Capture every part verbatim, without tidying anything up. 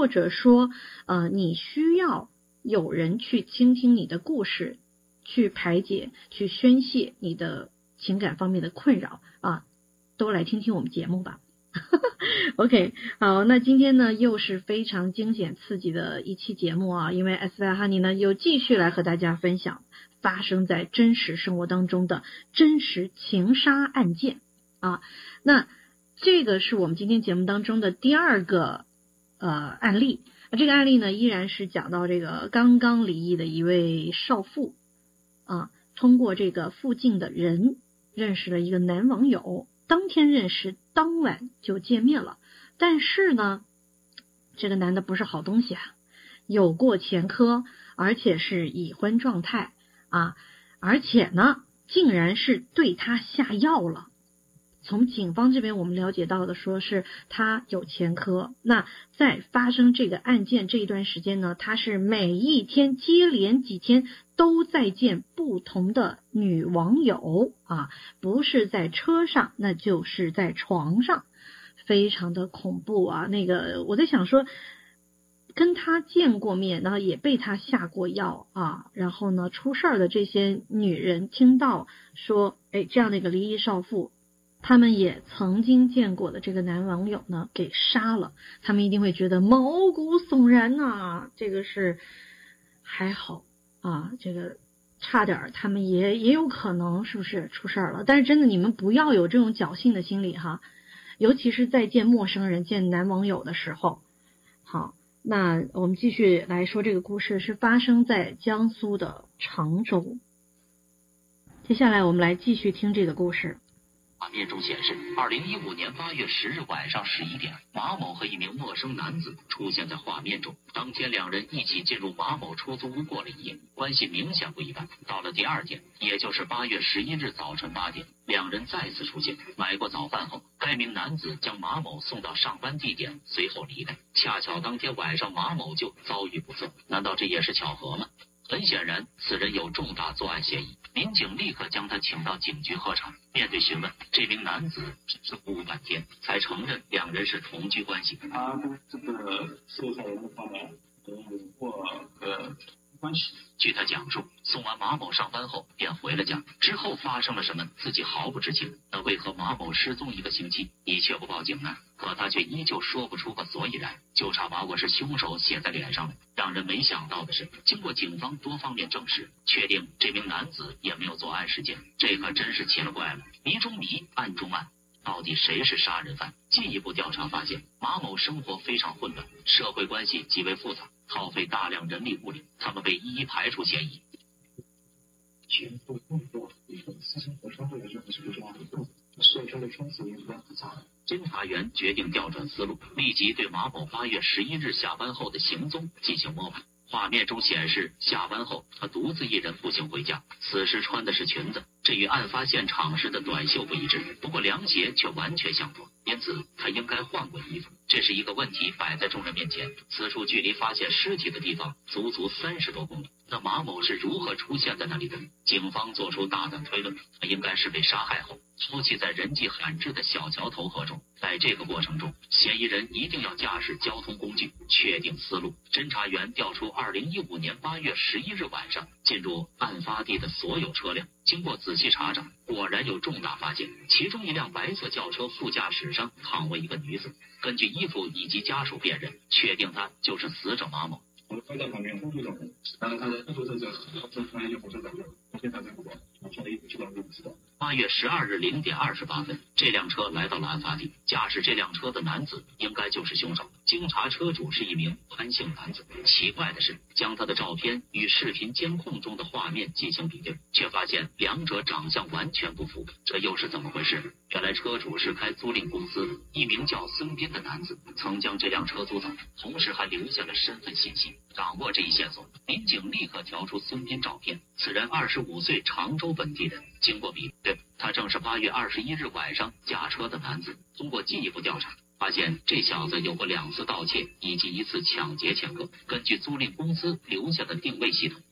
或者说呃，你需要有人去倾听你的故事，去排解、去宣泄你的情感方面的困扰啊，都来听听我们节目吧。OK， 好，那今天呢又是非常惊险刺激的一期节目啊，因为 S Y Honey 呢又继续来和大家分享发生在真实生活当中的真实情杀案件啊。那这个是我们今天节目当中的第二个呃案例，这个案例呢依然是讲到这个刚刚离异的一位少妇啊，通过这个附近的人认识了一个男网友，当天认识，当晚就见面了。但是呢，这个男的不是好东西啊，有过前科，而且是已婚状态啊，而且呢，竟然是对他下药了。从警方这边我们了解到的说是他有前科，那在发生这个案件这一段时间呢，他是每一天接连几天都在见不同的女网友啊，不是在车上，那就是在床上，非常的恐怖啊。那个我在想说，跟他见过面，然后也被他下过药啊，然后呢出事儿的这些女人听到说，哎，这样的一个离异少妇，他们也曾经见过的这个男网友呢给杀了，他们一定会觉得毛骨悚然啊。这个是还好啊，这个差点他们也也有可能是不是出事儿了。但是真的你们不要有这种侥幸的心理哈，尤其是在见陌生人见男网友的时候。好，那我们继续来说，这个故事是发生在江苏的常州。接下来我们来继续听这个故事。 画面中显示，二零一五年八月十日晚上十一点，马某和一名陌生男子出现在画面中。当天两人一起进入马某出租屋过了一夜，关系明显不一般。到了第二天，也就是八月十一日早晨八点，两人再次出现。买过早饭后，该名男子将马某送到上班地点，随后离开。恰巧当天晚上马某就遭遇不测，难道这也是巧合吗？很显然，此人有重大作案嫌疑。民警立刻将他请到警局核查。面对询问，这名男子只是呼半天，才承认两人是同居关系。 他跟这个受害人的话呢，有过呃关系。 据他讲述，送完马某上班后便回了家，之后发生了什么自己毫不知情。那为何马某失踪一个星期你却不报警呢？可他却依旧说不出个所以然，就差把我是凶手写在脸上了。让人没想到的是，经过警方多方面证实，确定这名男子也没有作案时间，这可真是奇了怪了。谜中谜，案中案，到底谁是杀人犯？进一步调查发现，马某生活非常混乱，社会关系极为复杂，耗费大量人力物力，他们被一一排除嫌疑。 前后动作，私生活相对来说还是比较很重，社交的圈子也比较复杂。 侦查员决定调转思路，立即对马某八月十一日下班后的行踪进行摸排。画面中显示，下班后他独自一人步行回家，此时穿的是裙子，这与案发现场时的短袖不一致，不过凉鞋却完全相同，因此他应该换过衣服。这是一个问题摆在众人面前，此处距离发现尸体的地方足足三十多公里，那马某是如何出现在那里的？警方做出大胆推论，他应该是被杀害后抛弃在人迹罕至的小桥头河中。在这个过程中，嫌疑人一定要驾驶交通工具。确定思路，侦查员调出二零一五年八月十一日晚上进入案发地的所有车辆，经过仔细查找，果然有重大发现。其中一辆白色轿车副驾驶上躺卧一个女子，根据衣服以及家属辨认，确定她就是死者马某。 我们开在旁边，工作人员，当然他的工作证证，这突然就火车站了，我现在在不管，我穿的衣服基本上都不知道。 八月十二日零点二十八分，这辆车来到了案发地，驾驶这辆车的男子应该就是凶手。经查，车主是一名潘姓男子。奇怪的是，将他的照片与视频监控中的画面进行比对，却发现两者长相完全不符，这又是怎么回事？原来车主是开租赁公司的，一名叫孙斌的男子曾将这辆车租走，同时还留下了身份信息。掌握这一线索，民警立刻调出孙斌照片，此人二十五岁，常州本地人。经过比对，他正是八月二十一日晚上驾车的男子。通过进一步调查，发现这小子有过两次盗窃以及一次抢劫前科。根据租赁公司留下的定位系统，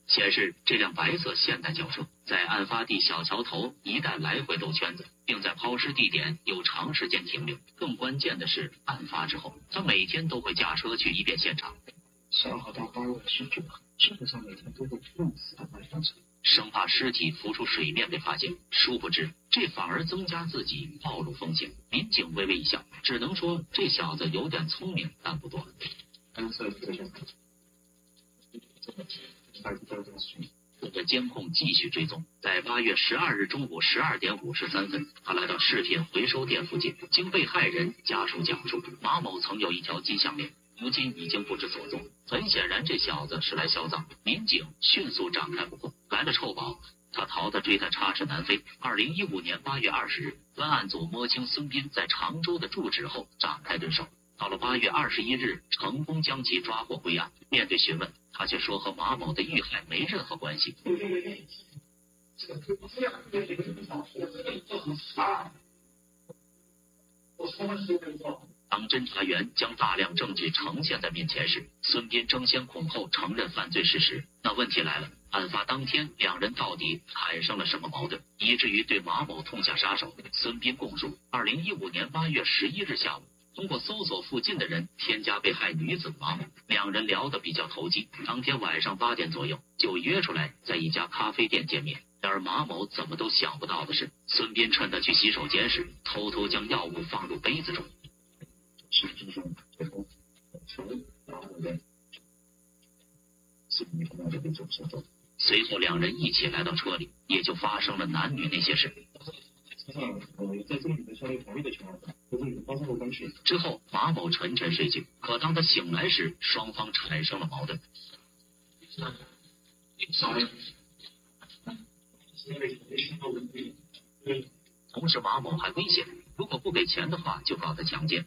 显示这辆白色现代轿车在案发地小桥头一带来回兜圈子，并在抛尸地点有长时间停留。更关键的是，案发之后，他每天都会驾车去一遍现场。 十二号到八月十九号，基本上每天都会类似的案发车， 生怕尸体浮出水面被发现。殊不知，这反而增加自己暴露风险。民警微微一笑，只能说这小子有点聪明，但不多。 安塞这个孩子在这里。 通过监控继续追踪，在八月十二日中午十二点五十三分，他来到饰品回收店附近，经被害人家属讲述，马某曾有一条金项链，如今已经不知所踪。很显然，这小子是来销赃。民警迅速展开捕获，来了臭宝，他逃得追他插翅难飞。二零一五年八月二十日，专案组摸清孙斌在常州的住址后，展开蹲守。到了八月二十一日，成功将其抓获归案。面对询问，他却说和马某的遇害没任何关系。当侦查员将大量证据呈现在面前时，孙斌争先恐后承认犯罪事实。那问题来了，案发当天两人到底产生了什么矛盾，以至于对马某痛下杀手？孙斌供述，二零一五年八月十一日下午，通过搜索附近的人添加被害女子马某，两人聊得比较投机。当天晚上八点左右就约出来在一家咖啡店见面。然而马某怎么都想不到的是，孙斌趁他去洗手间时，偷偷将药物放入杯子中。 是这种最后从然后呢是你看到这种手段。 随后两人一起来到车里，也就发生了男女那些事。 在这里的相对同意的情况下，和这里发生过关系。 之后马某沉沉睡去，可当他醒来时，双方产生了矛盾。同时马某还威胁他，如果不给钱的话就告他强奸。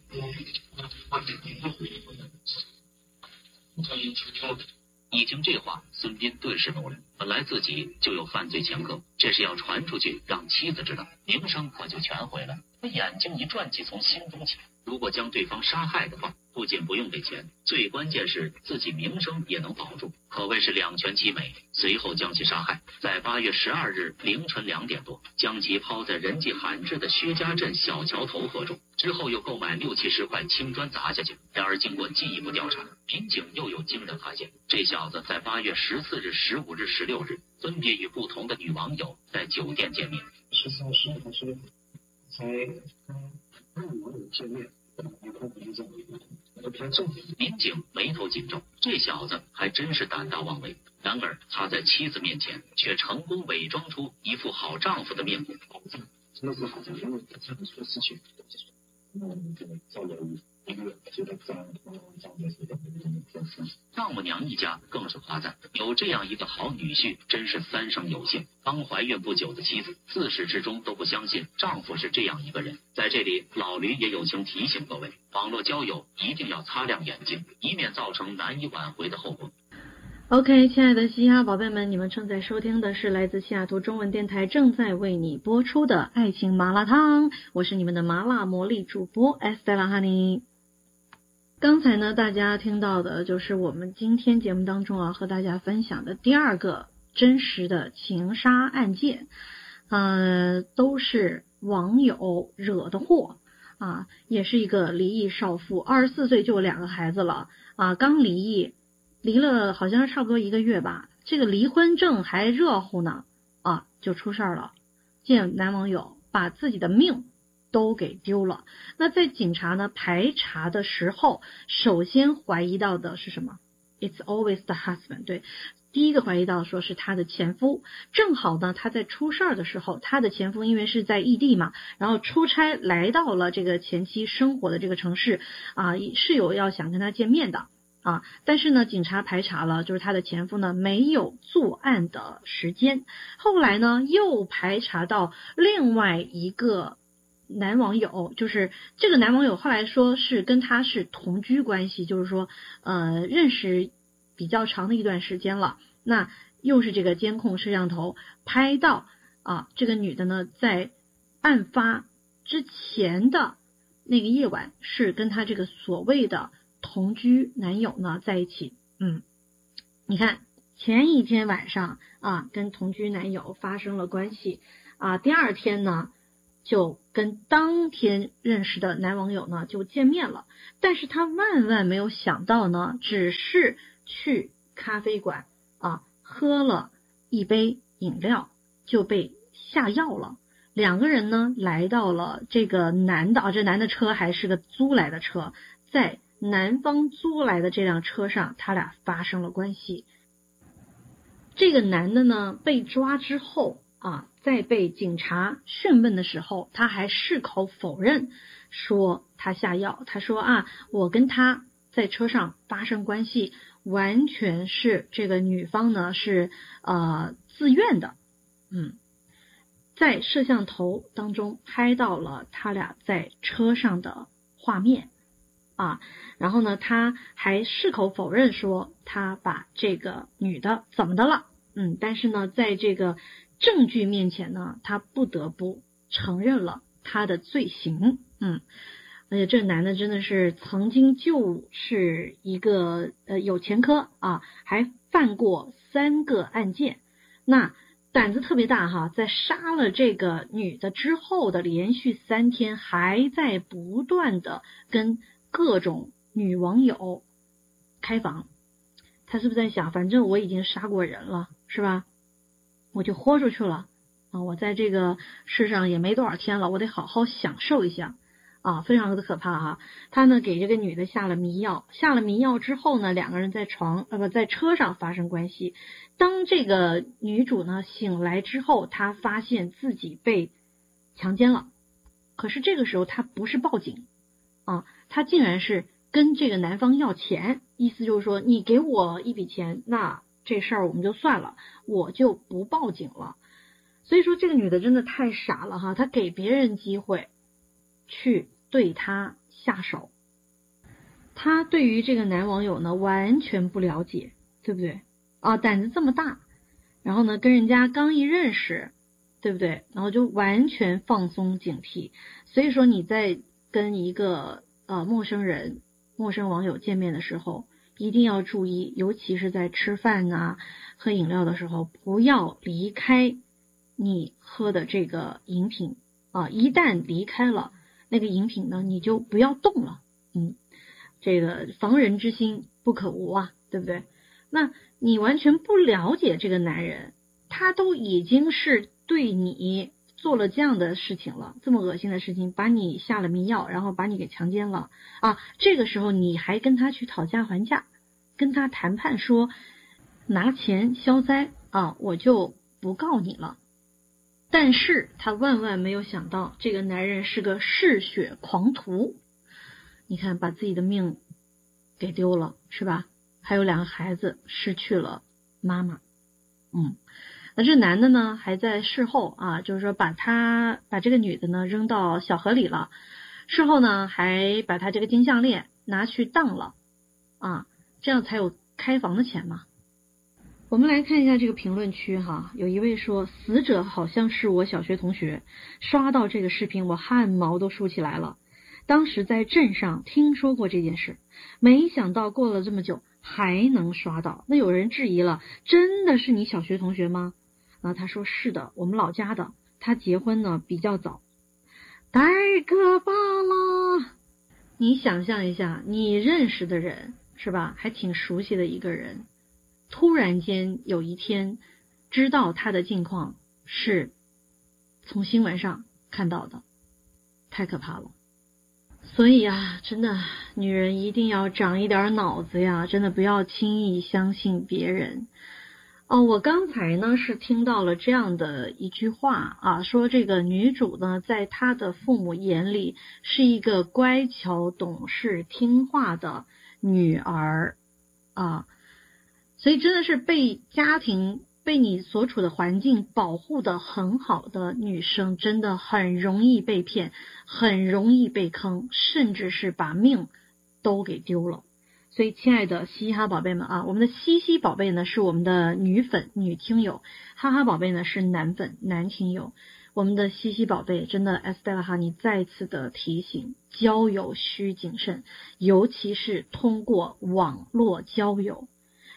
一听这话，孙斌顿时怒了。本来自己就有犯罪前科，这是要传出去让妻子知道，名声可就全毁了。他眼睛一转起，从心中起，如果将对方杀害的话，不仅不用给钱，最关键是自己名声也能保住，可谓是两全其美。随后将其杀害，在八月十二日凌晨两点多，将其抛在人迹罕至的薛家镇小桥头河中，之后又购买六七十块青砖砸下去。然而经过进一步调查，民警又有惊人发现，这小子在八月十四日、十五日、十六日分别与不同的女网友在酒店见面。 十四号、十五号、十六号才跟女网友见面，有空不这样都比较正。 民警眉头紧皱，这小子还真是胆大妄为。然而他在妻子面前却成功伪装出一副好丈夫的面目。 真的是好丈夫，因为他做错事情，嗯，这个造谣一个月就在丈丈夫是的丈母娘一家更是夸赞，有这样一个好女婿，真是三生有幸。刚怀孕不久的妻子自始至终都不相信丈夫是这样一个人。在这里，老驴也友情提醒各位，网络交友一定要擦亮眼睛，以免造成难以挽回的后果。 OK， 亲爱的嘻哈宝贝们，你们正在收听的是来自西雅图中文电台正在为你播出的爱情麻辣烫，我是你们的麻辣魔力主播 Estella Honey。刚才呢，大家听到的就是我们今天节目当中啊，和大家分享的第二个真实的情杀案件，呃，都是网友惹的祸啊，也是一个离异少妇，二十四岁就有两个孩子了啊，刚离异。离了好像是差不多一个月吧，这个离婚证还热乎呢啊，就出事儿了。见男网友把自己的命都给丢了。那在警察呢排查的时候，首先怀疑到的是什么 ？It's always the husband。对，第一个怀疑到说是他的前夫。正好呢，他在出事儿的时候，他的前夫因为是在异地嘛，然后出差来到了这个前妻生活的这个城市啊，是有要想跟他见面的。啊，但是呢，警察排查了，就是他的前夫呢没有作案的时间。后来呢，又排查到另外一个男网友，就是这个男网友后来说是跟他是同居关系，就是说呃认识比较长的一段时间了。那又是这个监控摄像头拍到啊，这个女的呢在案发之前的那个夜晚是跟他这个所谓的同居男友呢在一起。嗯，你看前一天晚上啊跟同居男友发生了关系啊，第二天呢就跟当天认识的男网友呢就见面了，但是他万万没有想到呢，只是去咖啡馆啊喝了一杯饮料就被下药了。两个人呢来到了这个男的啊，这男的车还是个租来的车，在男方租来的这辆车上，他俩发生了关系。这个男的呢被抓之后啊，在被警察讯问的时候，他还矢口否认说他下药。他说啊，我跟他在车上发生关系，完全是这个女方呢是呃自愿的。嗯，在摄像头当中拍到了他俩在车上的画面啊，然后呢，他还矢口否认说他把这个女的怎么的了。嗯，但是呢，在这个证据面前呢，他不得不承认了他的罪行。嗯，而且这男的真的是曾经就是一个呃有前科啊，还犯过三个案件，那胆子特别大哈，在杀了这个女的之后的连续三天，还在不断的跟各种女网友开房。他是不是在想，反正我已经杀过人了，是吧？我就豁出去了啊！我在这个世上也没多少天了，我得好好享受一下啊！非常的可怕哈。他呢给这个女的下了迷药，下了迷药之后呢，两个人在床呃不在车上发生关系。当这个女主呢醒来之后，她发现自己被强奸了，可是这个时候她不是报警啊，她竟然是跟这个男方要钱，意思就是说你给我一笔钱，那这事儿我们就算了，我就不报警了。所以说这个女的真的太傻了哈，她给别人机会去对他下手，她对于这个男网友呢完全不了解，对不对啊？胆子这么大，然后呢跟人家刚一认识，对不对？然后就完全放松警惕。所以说你在跟一个呃陌生人陌生网友见面的时候，一定要注意，尤其是在吃饭啊喝饮料的时候，不要离开你喝的这个饮品啊，一旦离开了那个饮品呢，你就不要动了。嗯，这个防人之心不可无啊，对不对？那你完全不了解这个男人，他都已经是对你做了这样的事情了，这么恶心的事情，把你下了迷药，然后把你给强奸了啊！这个时候你还跟他去讨价还价，跟他谈判说拿钱消灾啊，我就不告你了。但是他万万没有想到，这个男人是个嗜血狂徒，你看把自己的命给丢了，是吧？还有两个孩子失去了妈妈。嗯。那这男的呢，还在事后啊，就是说把他把这个女的呢扔到小河里了，事后呢还把他这个金项链拿去当了啊，这样才有开房的钱嘛。我们来看一下这个评论区哈，有一位说死者好像是我小学同学，刷到这个视频我汗毛都竖起来了，当时在镇上听说过这件事，没想到过了这么久还能刷到。那有人质疑了，真的是你小学同学吗？啊，他说是的，我们老家的，他结婚呢比较早。太可怕了！你想象一下，你认识的人是吧，还挺熟悉的一个人，突然间有一天知道他的近况是从新闻上看到的，太可怕了。所以啊，真的女人一定要长一点脑子呀，真的不要轻易相信别人。哦，我刚才呢是听到了这样的一句话啊，说这个女主呢在她的父母眼里是一个乖巧懂事听话的女儿啊，所以真的是被家庭被你所处的环境保护的很好的女生，真的很容易被骗，很容易被坑，甚至是把命都给丢了。所以亲爱的嘻哈宝贝们啊，我们的西西宝贝呢是我们的女粉女听友，哈哈宝贝呢是男粉男听友。我们的西西宝贝真的 Estella 哈，你再次的提醒，交友需谨慎，尤其是通过网络交友，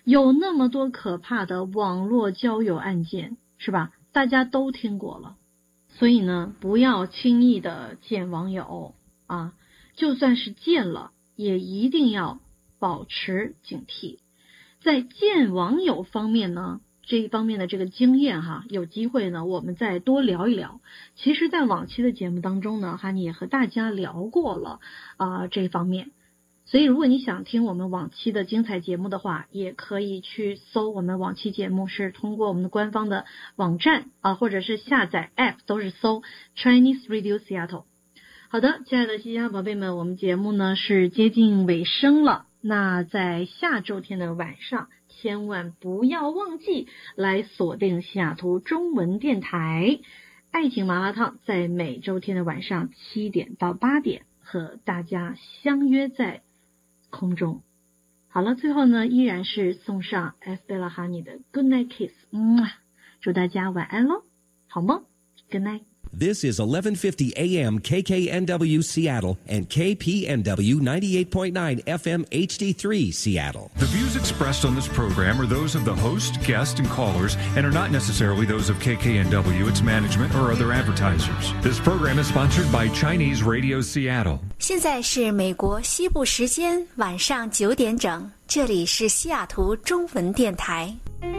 有那么多可怕的网络交友案件，是吧？大家都听过了。所以呢，不要轻易的见网友啊，就算是见了，也一定要保持警惕。在见网友方面呢，这一方面的这个经验哈，有机会呢我们再多聊一聊。其实在往期的节目当中呢，哈尼也和大家聊过了啊、呃、这方面。所以如果你想听我们往期的精彩节目的话，也可以去搜我们往期节目，是通过我们的官方的网站啊，或者是下载 App， 都是搜 Chinese Radio Seattle。 好的，亲爱的西家宝贝们，我们节目呢是接近尾声了。那在下周天的晚上，千万不要忘记来锁定西雅图中文电台爱情麻辣烫，在每周天的晚上七点到八点和大家相约在空中。好了，最后呢，依然是送上 F Bella Honey 的 Good Night Kiss， 嗯，祝大家晚安咯，好梦 Good night。This is eleven fifty A M K K N W Seattle and K P N W ninety-eight point nine F M H D three Seattle. The views expressed on this program are those of the host, guest, and callers and are not necessarily those of K K N W, its management, or other advertisers. This program is sponsored by Chinese Radio Seattle. 现在是美国西部时间晚上九点整，这里是西雅图中文电台。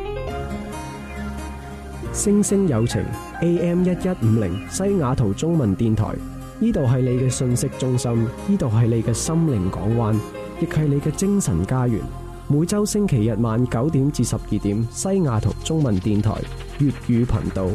星星有情 A M 一一五零西雅圖中文電台，呢度係你嘅信息中心，呢度係你嘅心靈港灣，亦係你嘅精神家園。每週星期日晚九點至十二點，西雅圖中文電台粵語頻道。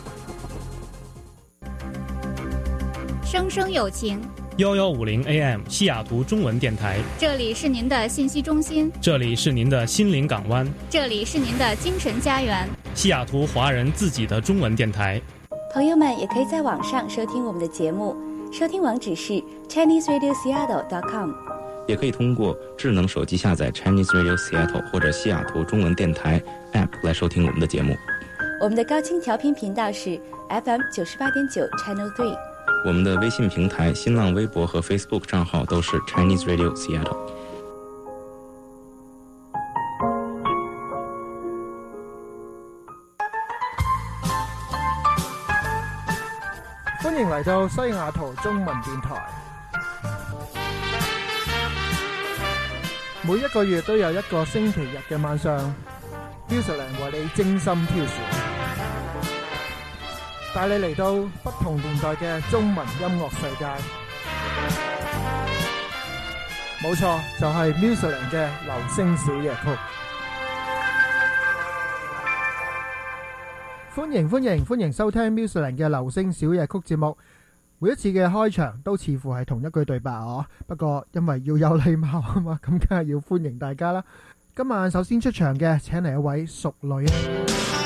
生生有情幺幺五零 A M 西雅图中文电台， 这里是您的信息中心， 这里是您的心灵港湾， 这里是您的精神家园， 西雅图华人自己的中文电台。 朋友们也可以在网上收听我们的节目，收听网址是 Chinese Radio Seattle dot com， 也可以通过智能手机下载 Chinese Radio Seattle 或者西雅图中文电台 App 来收听我们的节目。 我们的高清调频频道是 F M 九十八点九 Channel three。 我们的微信平台、新浪微博和 Facebook 账号都是 Chinese Radio Seattle。 歡迎嚟到西雅圖中文電台。每一個月都有一個星期日嘅晚上 ，Musicland 為你精心挑選，帶你嚟到不同年代嘅中文音樂世界。冇錯，就係 Musicland 嘅流星小夜曲。歡迎歡迎歡迎收聽 Musicland 嘅流星小夜曲節目。每一次嘅開場都似乎係同一句對白哦，不過因為要有禮貌啊嘛，咁梗係要歡迎大家啦。今晚首先出場嘅請嚟一位淑女。